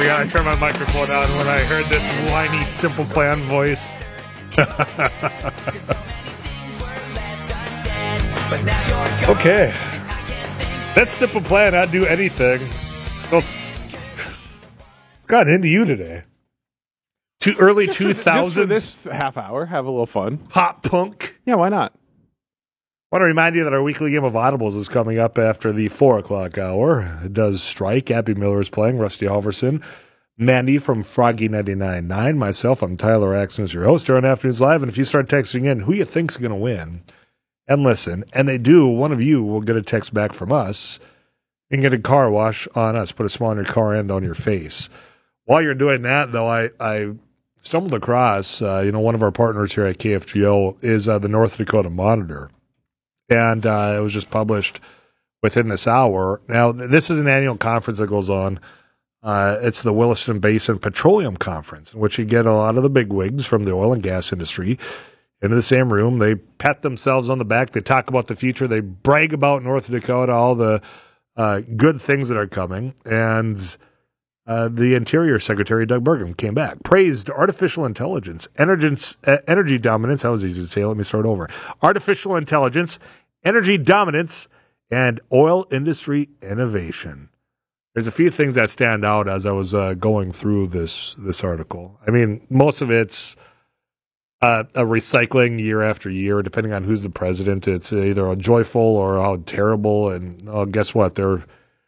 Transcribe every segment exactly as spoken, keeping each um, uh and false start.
forgot I turned my microphone on when I heard this whiny Simple Plan voice. Okay. That's Simple Plan. I'd do anything. Well, it's got into you today. Too early two thousands. Just for this half hour, have a little fun. Pop punk. Yeah, why not? I want to remind you that our weekly game of Audibles is coming up after the four o'clock hour. It does strike. Abby Miller is playing. Rusty Halverson. Mandy from Froggy ninety-nine point nine. Myself, I'm Tyler Axton, as your host here on Afternoons Live. And if you start texting in who you think's going to win, and listen, and they do, one of you will get a text back from us and get a car wash on us. Put a smile on your car and on your face. While you're doing that, though, I, I stumbled across, uh, you know, one of our partners here at K F G O is uh, the North Dakota Monitor. And uh, it was just published within this hour. Now, this is an annual conference that goes on. Uh, it's the Williston Basin Petroleum Conference, in which you get a lot of the bigwigs from the oil and gas industry into the same room. They pat themselves on the back. They talk about the future. They brag about North Dakota, all the uh, good things that are coming. And uh, the Interior Secretary, Doug Burgum, came back, praised artificial intelligence, energy, uh, energy dominance. That was easy to say. Let me start over. Artificial intelligence, energy dominance, and oil industry innovation. There's a few things that stand out as I was uh, going through this this article. I mean, most of it's uh, a recycling year after year, depending on who's the president. It's either a joyful or how terrible. And oh, guess what? They're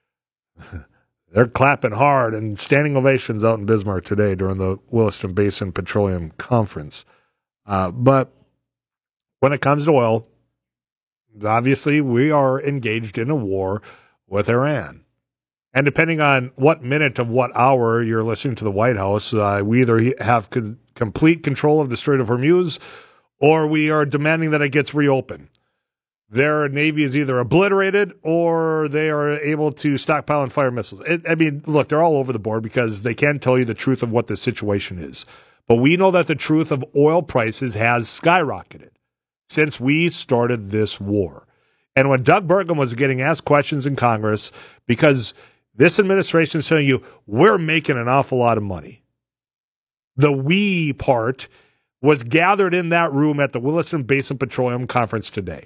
they're clapping hard and standing ovations out in Bismarck today during the Williston Basin Petroleum Conference. Uh, but when it comes to oil, obviously, we are engaged in a war with Iran. And depending on what minute of what hour you're listening to the White House, uh, we either have co- complete control of the Strait of Hormuz or we are demanding that it gets reopened. Their Navy is either obliterated or they are able to stockpile and fire missiles. It, I mean, look, they're all over the board because they can't tell you the truth of what the situation is. But we know that the truth of oil prices has skyrocketed since we started this war. And when Doug Burgum was getting asked questions in Congress, because this administration is telling you, we're making an awful lot of money. The we part was gathered in that room at the Williston Basin Petroleum Conference today.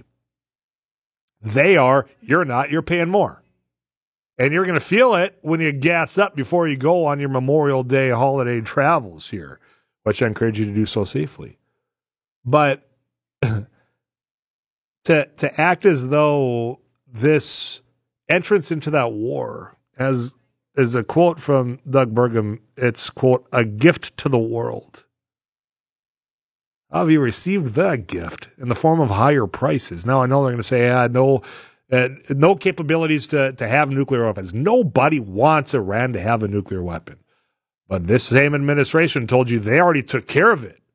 They are, you're not, you're paying more. And you're going to feel it when you gas up before you go on your Memorial Day holiday travels here, which I encourage you to do so safely. But to to act as though this entrance into that war, as is a quote from Doug Burgum, it's, quote, a gift to the world. How have you received that gift? In the form of higher prices. Now, I know they're going to say, yeah, no, uh, no capabilities to, to have nuclear weapons. Nobody wants Iran to have a nuclear weapon. But this same administration told you they already took care of it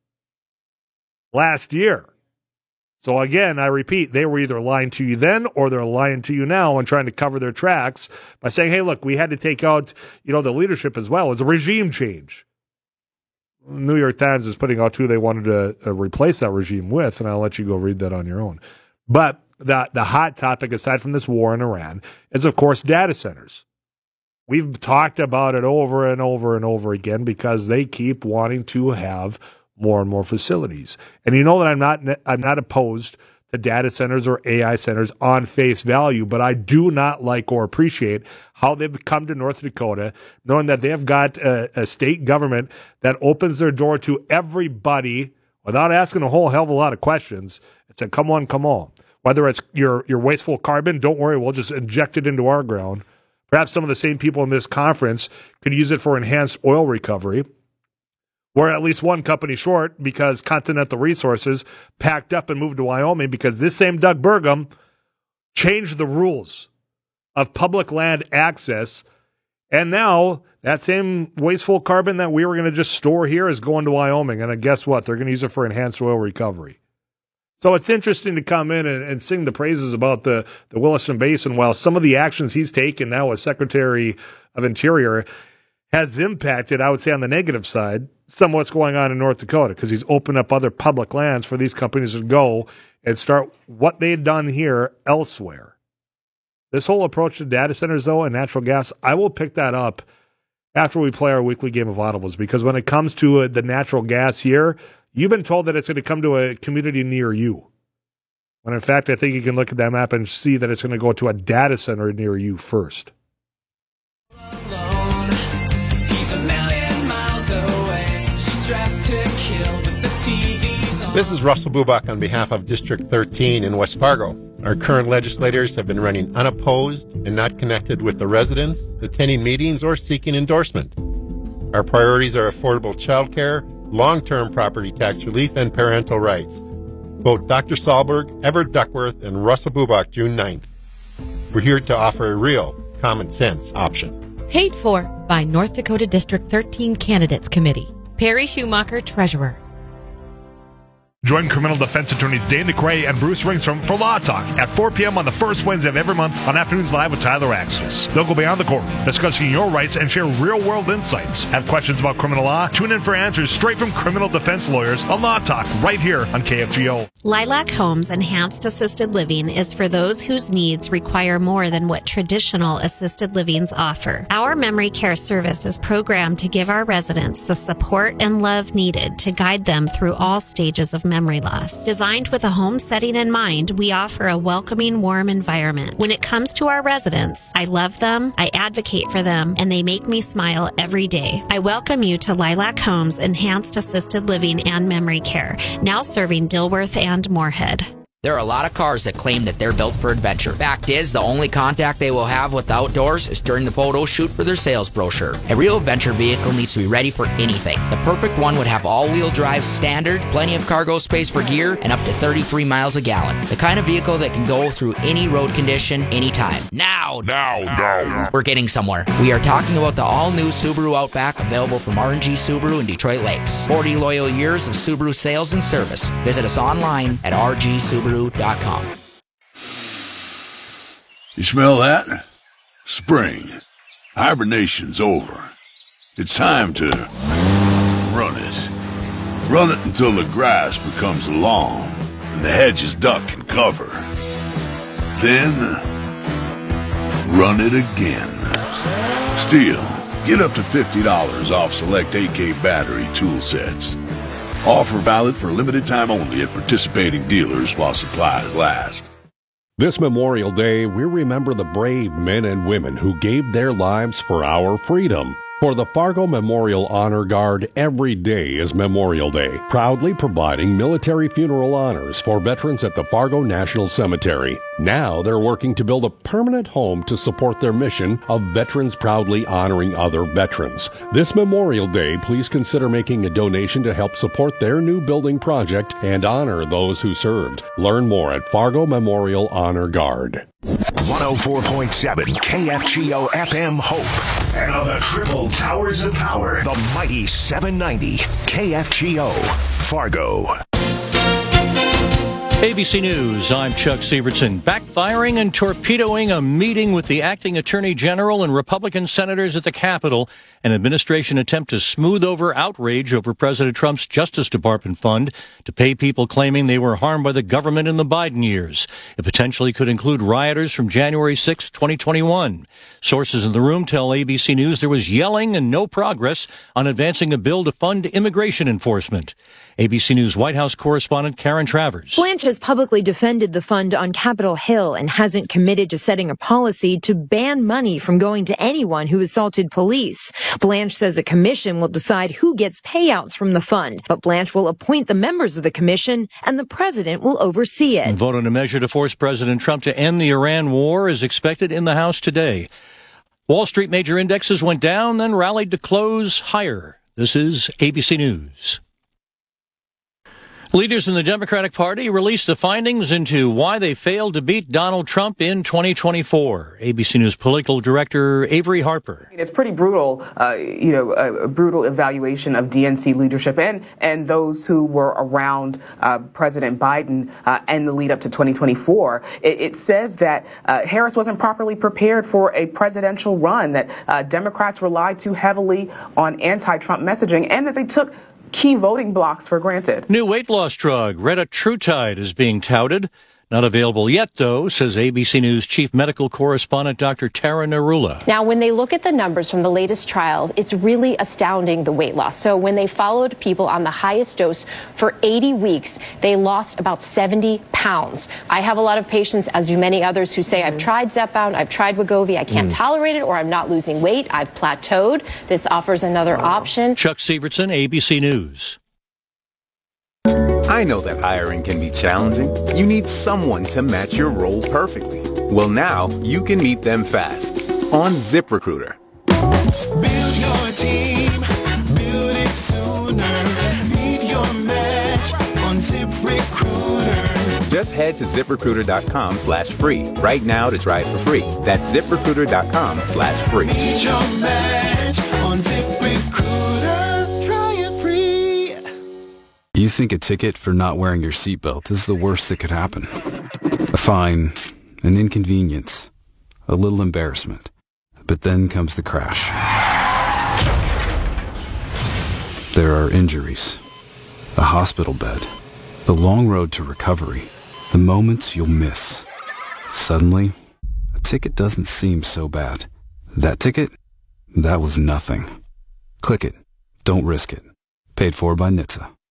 last year. So again, I repeat, they were either lying to you then or they're lying to you now and trying to cover their tracks by saying, hey, look, we had to take out, you know, the leadership as well. It's a regime change. The New York Times is putting out who they wanted to uh, replace that regime with, and I'll let you go read that on your own. But the, the hot topic, aside from this war in Iran, is, of course, data centers. We've talked about it over and over and over again because they keep wanting to have more and more facilities. And you know that I'm not I'm not opposed to data centers or A I centers on face value, but I do not like or appreciate how they've come to North Dakota, knowing that they have got a, a state government that opens their door to everybody without asking a whole hell of a lot of questions and said, come on, come on. Whether it's your, your wasteful carbon, don't worry, we'll just inject it into our ground. Perhaps some of the same people in this conference could use it for enhanced oil recovery. We're at least one company short because Continental Resources packed up and moved to Wyoming because this same Doug Burgum changed the rules of public land access. And now that same wasteful carbon that we were going to just store here is going to Wyoming. And guess what? They're going to use it for enhanced oil recovery. So it's interesting to come in and, and sing the praises about the, the Williston Basin while some of the actions he's taken now as Secretary of Interior has impacted, I would say on the negative side, some of what's going on in North Dakota because he's opened up other public lands for these companies to go and start what they've done here elsewhere. This whole approach to data centers, though, and natural gas, I will pick that up after we play our weekly game of audibles, because when it comes to uh, the natural gas here, you've been told that it's going to come to a community near you. When in fact, I think you can look at that map and see that it's going to go to a data center near you first. This is Russell Bubach on behalf of District thirteen in West Fargo. Our current legislators have been running unopposed and not connected with the residents, attending meetings, or seeking endorsement. Our priorities are affordable child care, long-term property tax relief, and parental rights. Vote Doctor Sahlberg, Everett Duckworth, and Russell Bubach June ninth. We're here to offer a real common sense option. Paid for by North Dakota District thirteen Candidates Committee. Perry Schumacher, Treasurer. Join criminal defense attorneys Dane DeCray and Bruce Ringstrom for Law Talk at four p.m. on the first Wednesday of every month on Afternoons Live with Tyler Axis. They'll go beyond the court, discussing your rights and share real-world insights. Have questions about criminal law? Tune in for answers straight from criminal defense lawyers on Law Talk right here on K F G O. Lilac Homes Enhanced Assisted Living is for those whose needs require more than what traditional assisted livings offer. Our memory care service is programmed to give our residents the support and love needed to guide them through all stages of memory loss. Designed with a home setting in mind, we offer a welcoming, warm environment. When it comes to our residents, I love them, I advocate for them, and they make me smile every day. I welcome you to Lilac Homes Enhanced Assisted Living and Memory Care, now serving Dilworth and Moorhead. There are a lot of cars that claim that they're built for adventure. Fact is, the only contact they will have with the outdoors is during the photo shoot for their sales brochure. A real adventure vehicle needs to be ready for anything. The perfect one would have all-wheel drive standard, plenty of cargo space for gear, and up to thirty-three miles a gallon. The kind of vehicle that can go through any road condition, anytime. Now! Now! Now! We're getting somewhere. We are talking about the all-new Subaru Outback, available from R and G Subaru in Detroit Lakes. forty loyal years of Subaru sales and service. Visit us online at r g subaru dot com. You smell that? Spring. Hibernation's over. It's time to run it. Run it until the grass becomes long and the hedges duck and cover. Then run it again. Steel, get up to fifty dollars off select A K battery tool sets. Offer valid for a limited time only at participating dealers while supplies last. This Memorial Day, we remember the brave men and women who gave their lives for our freedom. For the Fargo Memorial Honor Guard, every day is Memorial Day, proudly providing military funeral honors for veterans at the Fargo National Cemetery. Now they're working to build a permanent home to support their mission of veterans proudly honoring other veterans. This Memorial Day, please consider making a donation to help support their new building project and honor those who served. Learn more at Fargo Memorial Honor Guard. one oh four point seven K F G O F M Hope. And on the triple towers of power, the mighty seven ninety K F G O Fargo. A B C News, I'm Chuck Severson. Backfiring and torpedoing a meeting with the acting attorney general and Republican senators at the Capitol. An administration attempt to smooth over outrage over President Trump's Justice Department fund to pay people claiming they were harmed by the government in the Biden years. It potentially could include rioters from January sixth, twenty twenty-one. Sources in the room tell A B C News there was yelling and no progress on advancing a bill to fund immigration enforcement. A B C News White House correspondent Karen Travers. Blanche has publicly defended the fund on Capitol Hill and hasn't committed to setting a policy to ban money from going to anyone who assaulted police. Blanche says a commission will decide who gets payouts from the fund, but Blanche will appoint the members of the commission and the president will oversee it. A vote on a measure to force President Trump to end the Iran war is expected in the House today. Wall Street major indexes went down, then rallied to close higher. This is A B C News. Leaders in the Democratic Party released the findings into why they failed to beat Donald Trump in twenty twenty-four. A B C News political director Avery Harper. It's pretty brutal, uh, you know, a, a brutal evaluation of D N C leadership and and those who were around uh, President Biden uh, and the lead up to twenty twenty-four. It, it says that uh, Harris wasn't properly prepared for a presidential run, that uh, Democrats relied too heavily on anti-Trump messaging, and that they took key voting blocks for granted. New weight loss drug, Retatrutide, is being touted. Not available yet, though, says A B C News chief medical correspondent Doctor Tara Narula. Now, when they look at the numbers from the latest trials, it's really astounding, the weight loss. So when they followed people on the highest dose for eighty weeks, they lost about seventy pounds. I have a lot of patients, as do many others, who say, I've tried Zepbound, I've tried Wegovy, I can't mm. tolerate it, or I'm not losing weight, I've plateaued. This offers another oh. option. Chuck Severson, A B C News. I know that hiring can be challenging. You need someone to match your role perfectly. Well, now you can meet them fast on ZipRecruiter. Build your team, build it sooner. Meet your match on ZipRecruiter. Just head to ZipRecruiter.com slash free right now to try it for free. That's ZipRecruiter.com slash free. Meet your match on ZipRecruiter. Try it free. You think a ticket for not wearing your seatbelt is the worst that could happen. A fine, an inconvenience, a little embarrassment. But then comes the crash. There are injuries, a hospital bed, the long road to recovery, the moments you'll miss. Suddenly, a ticket doesn't seem so bad. That ticket? That was nothing. Click it. Don't risk it. Paid for by N H T S A.